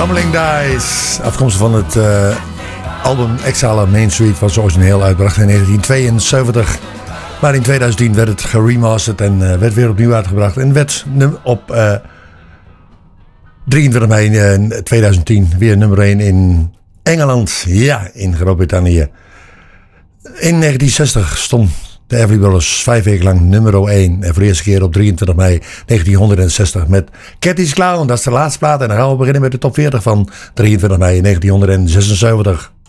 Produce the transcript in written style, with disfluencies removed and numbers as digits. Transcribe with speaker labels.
Speaker 1: Tumbling Dice, afkomstig van het album Exile Main Street, was origineel uitgebracht in 1972. Maar in 2010 werd het geremasterd en werd weer opnieuw uitgebracht. En werd op 23 mei 2010 weer nummer 1 in Engeland. Ja, in Groot-Brittannië. In 1960 stond de Everly Brothers 5 weken lang nummer 1. En voor de eerste keer op 23 mei 1960 met Cathy's Clown. Dat is de laatste plaat. En dan gaan we beginnen met de top 40 van 23 mei 1976.